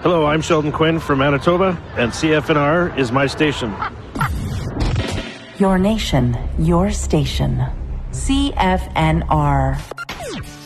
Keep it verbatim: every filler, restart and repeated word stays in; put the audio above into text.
Hello, I'm Sheldon Quinn from Manitoba, and C F N R is my station. Your nation, your station. C F N R.